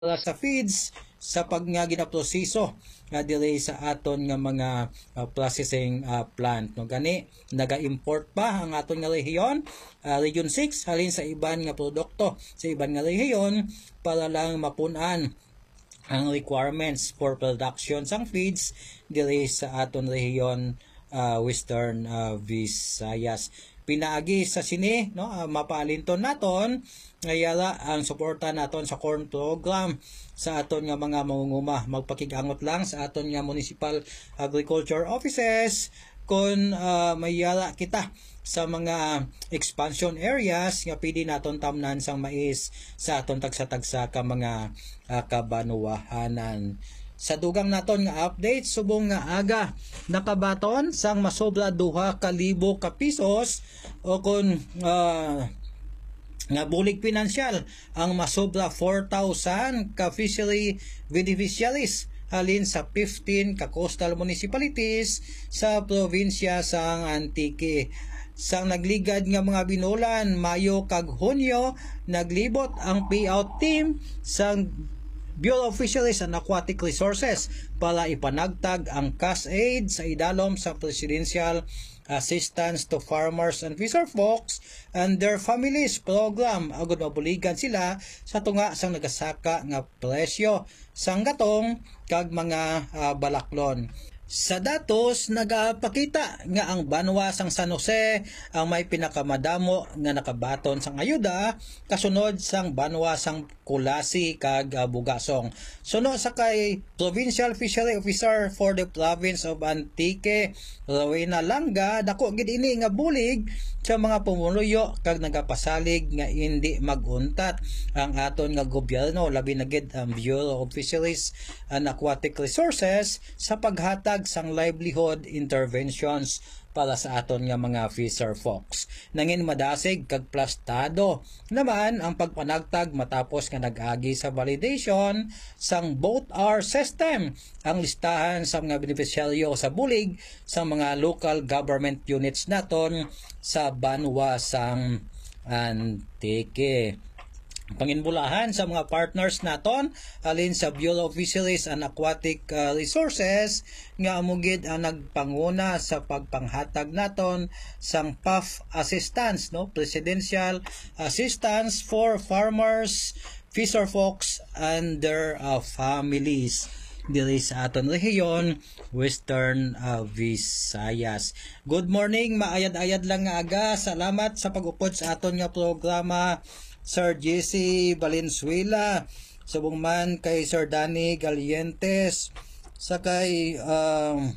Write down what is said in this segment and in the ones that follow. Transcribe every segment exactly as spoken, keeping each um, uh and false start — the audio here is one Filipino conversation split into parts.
para sa feeds sa pag nga ginaproseso nga dili sa aton nga mga uh, processing uh, plant no gani naga-import pa ang aton nga rehiyon, uh, region six halin sa iban nga produkto sa iban nga rehiyon para lang mapun-an ang requirements for production sang feeds dili sa aton rehiyon, uh, Western uh, Visayas. Pinaagi sa sini no, uh, mapalinton naton ngayala ang suporta naton sa corn program sa aton nga mga mangunguma. Magpakigangot lang sa aton nga municipal agriculture offices kung uh, mayala kita sa mga expansion areas nga pwede naton tamnan sang mais sa aton tagsa-tagsa ka mga uh, kabanuahanan. Sa dugang naton nga update subong nga aga nakabaton sang masobra duha ka libo ka pisos o kun uh, nga bulig pinansyal ang masobra four thousand ka fishery beneficiaries halin sa fifteen ka coastal municipalities sa probinsya sang Antique. Sang nagligad nga mga binulan Mayo kag Hunyo naglibot ang payout team sang Bureau of Fisheries and Aquatic Resources para ipanagtag ang cash aid sa idalom sa Presidential Assistance to Farmers and Fisherfolks and their Families program agud mabuligan sila sa tunga sang nagasaka nga presyo sang gatong kag mga uh, balaklon. Sa datos, nagapakita nga ang banwa sang San Jose ang may pinakamadamo nga nakabaton sang ayuda kasunod sang banwa sang Kulasi kag uh, Bugasong. Suno sa kay Provincial Fishery Officer for the Province of Antique, Rowena Langa, dako gid ini nga bulig sa mga pumuluyo kag nagapasalig nga hindi maguntat ang aton nga gobyerno labi na gid ang Bureau of Fisheries and Aquatic Resources sa paghatag sang livelihood interventions para sa aton nga mga fisher folks. Nangin madasig kag plastado naman ang pagpanagtag matapos nga nag-agi sa validation sang both our system ang listahan sa mga beneficiaryo sa bulig sa mga local government units naton sa banwa sang Antique. Panginbulahan sa mga partners naton alin sa Bureau of Fisheries and Aquatic uh, Resources nga amugid ang nagpanguna sa pagpanghatag naton sang P A F assistance no Presidential Assistance for Farmers, Fisherfolks and their uh, families diri sa aton rehiyon, Western uh, Visayas. Good morning, maayad-ayad lang nga aga. Salamat sa pag-upod sa aton nga programa Sir J C Valenzuela, subong man kay Sir Danny Galientes, sa kay um,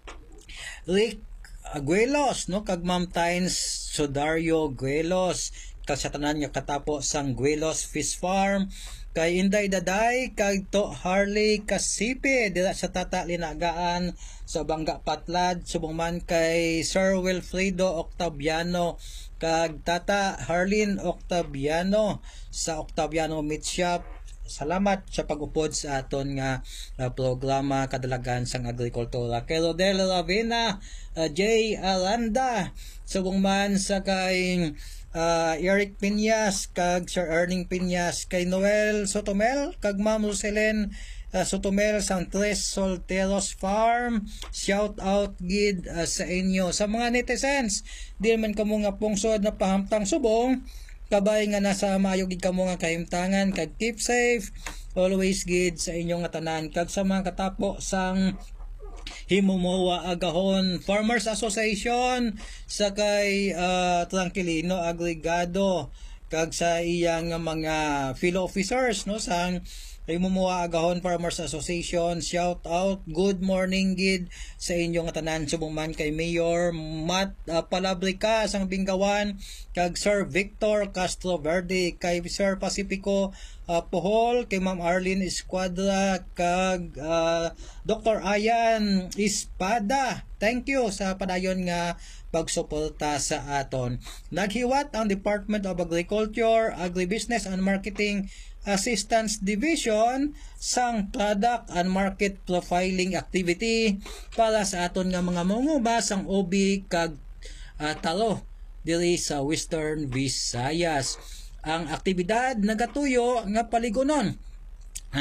Rick Aguelos, no, kag Ma'am Tynes Sodario Guelos, kag sa tanan nga katapo sang Guelos Fish Farm, kay Inday Daday, kag to Harley Kasipe, dira sa Tata Linagaan sa Bangga Patlad, subong man kay Sir Wilfredo Octaviano, kag Tata Harlin Octaviano sa Octaviano Meat Shop. Salamat sa pag-upod sa aton nga uh, programa kadalagan sang agrikultura. Kay Rodel Ravena, uh, J. Aranda, subong man sa kay uh, Eric Piñas, kag Sir Erning Piñas, kay Noel Sotomel, kag Ma'am Roselyn Uh, Sotomel sang Tres Solteros Farm. Shout out gid uh, sa inyo sa mga netizens. Di man kamo nga pungsod na pahamtang subong kabay nga nasa maayo gid kamo nga kahimtangan kag keep safe always gid sa inyong nga tanan kag sa mga katapo sang Himumowa Agahon Farmers Association sa kay uh, Tranquilino Agregado kag sa iyang mga fellow officers no sang Himumowa Agahon Farmers Association. Shout out, good morning gid sa inyong tanan subong man kay Mayor Matt uh, Palabrica sang Bingawan, kag Sir Victor Castro Verde, kay Sir Pacifico uh, Pohol, kay Ma'am Arlene Esquadra, kag uh, Doctor Ayan Espada. Thank you sa padayon nga pagsuporta sa aton. Naghiwat ang Department of Agriculture, Agribusiness and Marketing Assistance Division sang Product and Market Profiling Activity para sa aton nga mga mangunguma sang ubi kag uh, talo diri sa Western Visayas. Ang aktibidad nagatuyo nga paligunon